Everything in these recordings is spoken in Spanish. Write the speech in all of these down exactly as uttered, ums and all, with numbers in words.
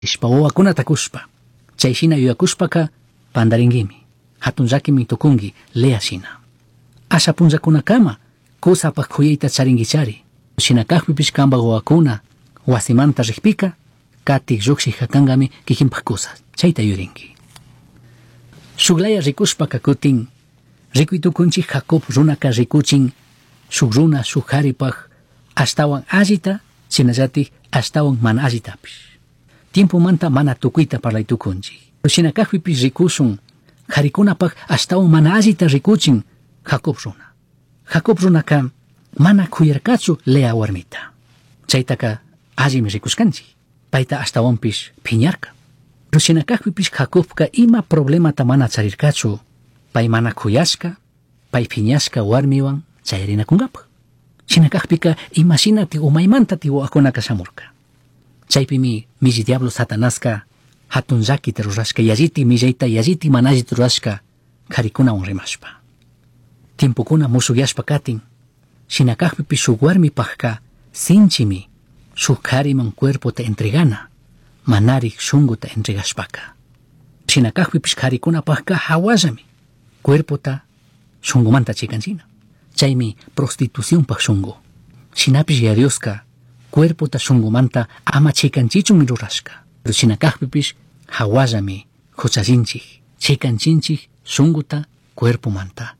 Ishpa wawakunata kushpa. Chayshina yuyakushpaka pandaringimi. Hatun llakimi tukungi Lea shina. Asha punllakunakama kusapak khuyayta charingichari. Shinakaqpipish kamba wawakuna wasimanta riqpika katik lluqshiq hakangami kikinpak kusas. Chayta yurinki. Shuklaya rikushpaka kutin rikuytukunchik Jacob runaka rikuchin shuk runa shuk qharipak ashtawan allita shinallatik ashtawan mana allitapish. Tiempumanta mana tukuyta parlaytukunchik. Shinakaqpipish rikushun qharikunapak ashtawan mana allita rikuchin Jacob runa. Jacob runaka mana khuyarkachu Lea warmita. Chaytaka allimi rikushkanchik. Payta ashtawanpish phiñarka. Shinakaqpipish Jacobka ima problemata mana charirkachu. Pay mana khuyashka, pay phiñashka warmiwan chayrinakungapak. Shinakaqpika imashinati umaymantati wawakunaka shamurka. Chaypimi milli diablo Satanaska hatun llakita rurashka yalliti millayta yalliti mana allita rurashka qharikunawan rimashpa. Tiempukuna musukyashpa katin Shinakaqpipi shuk warmipaqka sinchimi shuk qhariman cuerpota entregana manarik shunguta entregashpaka. Shinakaqpipish qharikunapaqka hawallami cuerpota shungumanta chikanchina. Chaymi prostitucionpaq shungu. Shinapish ya Dioska cuerpota shungumanta ama chikanchichunmi rurashka. Pero shinakaqpipish hawallami huchachinchik chikanchinchik shunguta cuerpomanta.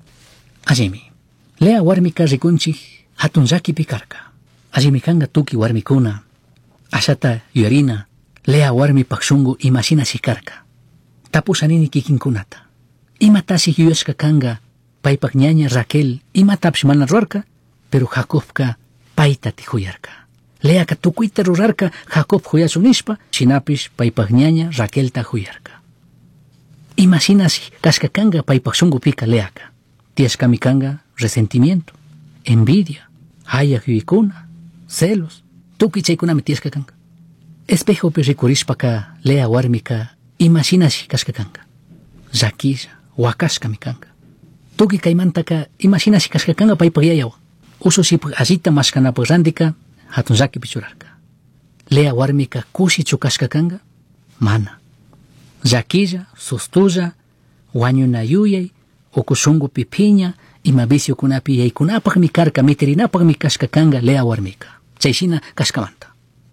Allimi Lea warmika rikunchik hatun llakipi karka. Allimi kanga tuki warmikuna ashata yuyarina Lea warmipaq shungu imashinashi karka. Tapushanini kikinkunata. Imatashi yuyashka kanga paypak ñaña Raquel imatapish mana rurarka, pero Jacobka payta tijuyarka. Leaka tukuyta rurarka Jacob huyachun nishpa, shinapish paypak ñaña Raquelta huyarka. Imashinashi kashka kanga paypak shungupika Leaka. Tiashkami kanga resentimiento, envidia, haya yuykuna, celos, tukuy chaykunami tiashka kanga. Espejopi rikurishpaka Lea warmika imashinashi kashka kanga. Llakilla, wakashkami kanga. Tuki kaymantaka imashinashi kashka kanga paypak yayawan. Usushipaq allita mashkanapaq randika hatun llakipi churarka. Lea warmika kushichu kashka kanga? Mana. Llakilla, sustulla, wañuna yuyay, uku shungupi phiña, ima viciokunapi yaykunapaqmi karka mitirinapaqmi kashka kanga Lea warmika. Chayshina kashkamanta.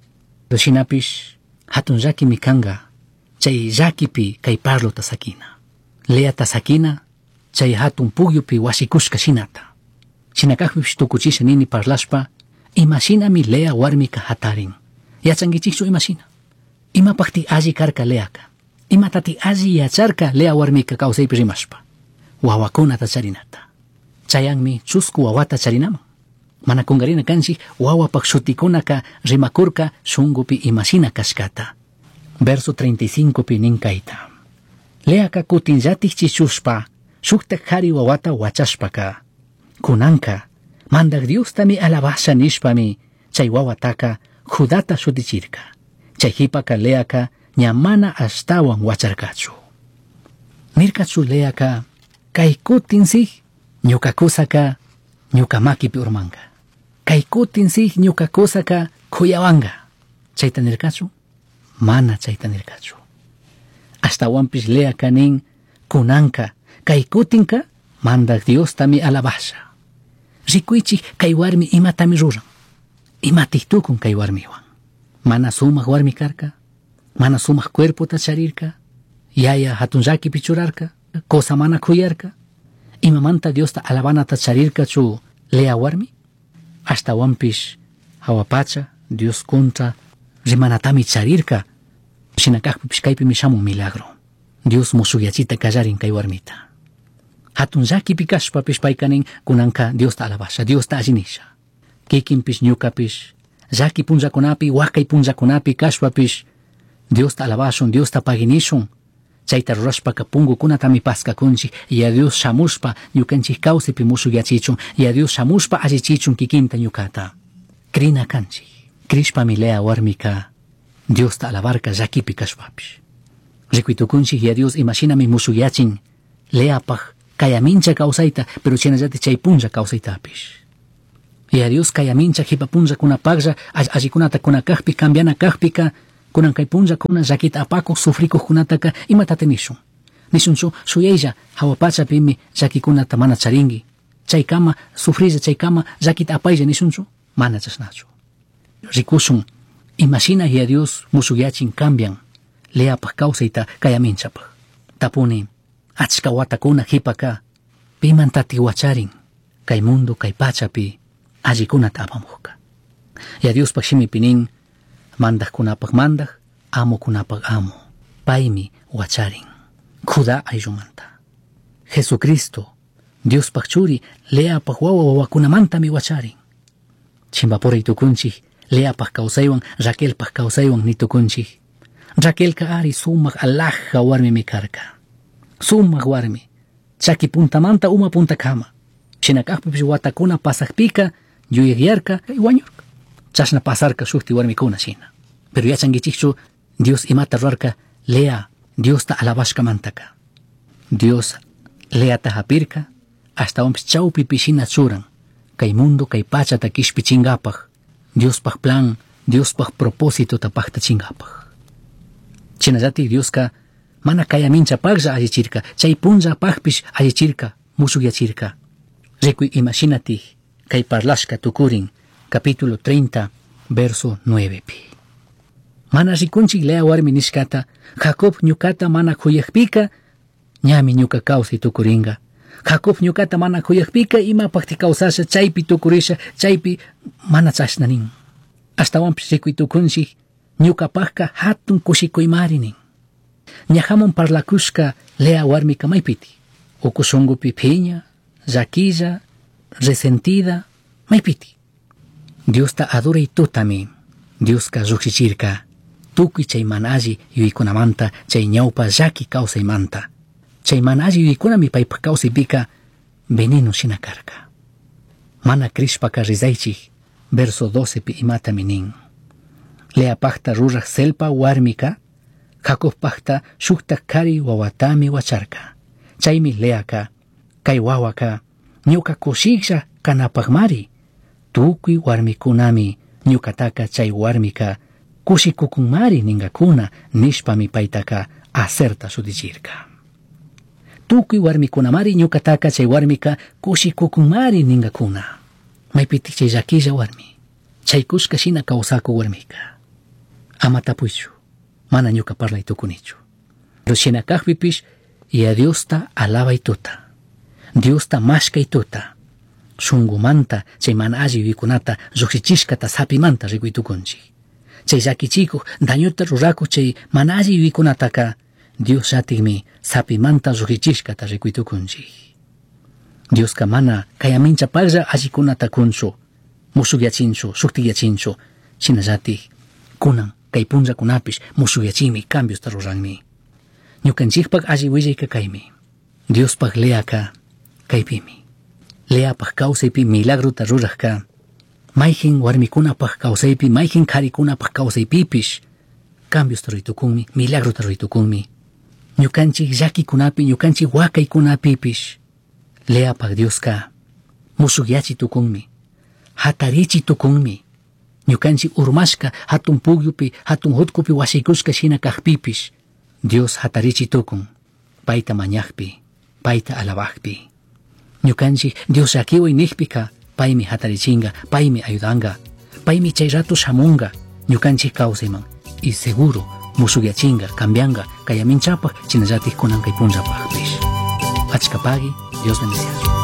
Shinapish hatun llakimi kanga chay llakipi kay parlota sakina. Leata sakina chay hatun pugyupi wasikushka shinata. Shinakaqpipish tukuchisha nini parlashpa imashinami Lea warmika hatarin. Yachankichikchu imashina. Imapaqti alli karka Leaka. Imatati alli yacharka Lea warmika kawsaypi rimashpa. Wawakunata charinata. Chayanmi chusku wawata charinaman. Mana kungarina kanchik wawapaq shutikunaka rimakurka shungupi imashina kashkata. Verso treinta y cinco pi ninkayta. Leaka kutin llatik chichushpa shukta qhari wawata wachashpaka. Kunanka mandak Diostami alabasha nishpami chay wawataka Judata shutichirka. Chay hipaka Leaka ñamana ashtawan wacharkachu. Nirkachu Leaka kay kutinsik ñuka kusaka ñuka makipi urmanga. Kay kutinsik ñuka kusaka kuyawanga. Chayta nirkachu? Mana chayta nirkachu. Ashtawanpish Leaka nin kunanka kay kutinka mandak Diostami alabasha. Rikuychik kay warmi imatami ruran. Imatik tukun kay warmiwan. Mana sumaq warmi karka. Mana sumaq cuerpota charirka. Yaya hatun llakipi churarka. Cosa mana kuyarka. Imamanta Diosta alabanata charirka chu Lea warmi. Ashtawanpish hawapacha Dios contra rimanatami charirka. Shinakaqpipish kaypimi shamun milagro. Dios musukyachita kallarin kay warmita. Hatun llakipi kashpapish paykanin kunanka Diosta alabasha, Diosta allinisha. Kikinpish ñukapish llaki punllakunapi wakay punllakunapi kashpapish Diosta alabashun, Diosta paginishun. Chayta rurashpaka pungukunatami paskakunchik ya Dios shamushpa ñukanchik kawsaypi musukyachichun, ya Dios shamushpa allichichun kikinta ñukata. Krina kanchik. Krishpami Lea warmika Diosta alabarka llakipi kashpapish. Rikuytukunchik ya Dios imashinami musukyachin Leapaq kayamincha kawsayta, pero chinallati chay punlla kawsaytapish. Ya Dios kayamincha hipa punlla kunapaqlla allikunata kunakaqpi cambiana kaqpika kunan kay punja kuna jakita apako sufriko kunataka imatata nishun. Nishunchu suyaylla hawapacha pimi jakikunata mana charingi. Chaykama sufrilla chaykama jakita apaylla nishunchu mana chasnachu. Rikushun imashina y a Dios musugyachin cambian leapaj kausayta kayaminchapaj. Tapuni achka watakuna hipaka piman tatiwacharin kay mundo kay pachapi allikunata apamuqka. Y a Dios pashimi pinin mandak kunapaj mandak amo kunapaj amo paymi wacharin kuda ayllumanta. Jesucristo Dios pachuri leapaj wawa wawakunamantami wacharin. Chimbapuri tukunchik leapaj kausaywan Raquelpaj kausaywan nitukunchik. Raquelka ari sumaq alaja warmimi karka. Sumaq warmi chaki puntamanta uma puntakama. Shinakajpipish watakuna pasajpika yuyagyarka wañurka. Chashna pasarka shukti warmikuna shina. Pero yachangichikchu Dios imata rurarka lea Dios ta alabashka mantaka. Dios lea tahapirka hasta onpis chawpipi shina churan. Kay mundo kay pachata kishpichingapaj. Dios paj plan, Dios paj propósito tapajta chingapaj. Chinallati Dios ka mana kayamincha pagja allichirka, chay punja pajpish allichirka, musugyachirka. Rikuy imashinati kay parlashka tukurin, capítulo treinta, verso nueve pi. Mana rikunchik lea warmi nishkata, Jacob ñukata mana kuyakpika, ñami ñuka kawsay tukuringa. Jacob ñukata mana kuyakpika ima pakti kawsasha chaypi tukurisha, chaypi mana chashnanin. Hasta wampis rikuy tukunchik, ñuka pajka hatun kushikuymarinin. Ñahamon parlakushka lea warmika maypiti. Ukushungupi piña, llakilla, resentida, maypiti. Dios ta adoray tutami, Dios ka llukshichirka, tukuy chay manaji yuykunamanta chay ñawpa llaki kawsaymanta. Chay manaji yuykunami paypa kawsaypika veneno shina karka. Mana krishpaka rizaychik, verso doce pi imata minin. Lea pajta ruraj selpa warmika, Jacob pajta shukta kari wawatami wacharka. Chaymi leaka, kay wawaka, ñuka kushiksha kanapagmari. Tukuy warmikunami ñukataka chay warmika kushikukunmari ningakuna nishpami paytaka acerta sudichirka. Tukuy warmikunamari ñukataka chay warmika kushikukunmari ningakuna. Maypitik chay llakilla warmi. Chay kushka shina kawsaku warmika. Ama tapuychu, mana ñuka parlay tukunichu. Pero shinakajpipish y a Dios ta alabay tuta. Dios ta mashkay tuta. Shungumanta chay mana alli yuykunata llukshichishkata sapimanta rikuy tukunchik. Chay llakichikuq dañuta rurakuq chay mana alli yuykunataka Dios llatikmi sapimanta llukshichishkata rikuy tukunchik. Dios ka mana kayamincha paglla allikunata kunchu, musugyachinchu, shuktigyachinchu, shinallatik kunan kay punllakunapish musugyachimi cambios ruranmi. Ñukanchikpak alli willayka kaymi. Diospaj leaka kaypimi. Leapaj kawsaypi milagruta rurajka. Mayjin warmikunapaj kawsaypi, mayjin qharikunapaj kawsaypipish cambios ruritukunmi, milagruta ruritukunmi. Ñukanchik llakikunapi, ñukanchik wakaykunapipish leapaj Dioska musugyachitukunmi, hatarichitukunmi. Ñukanchik urmashka hatun pugyupi, hatun hutkupi wasikushka shina kajpipish Dios hatarichitukun, payta mañajpi, payta alabajpi. Ñukanchik Dios llakiway nijpika, paymi hatarichinga, paymi ayudanga, paymi chay rato shamunga, ñukanchik kawsayman, y seguro musugyachinga, cambianga, kayaminchapaj chinallatik kunan kay punllapajpish. Achkapagi, Dios bendiga.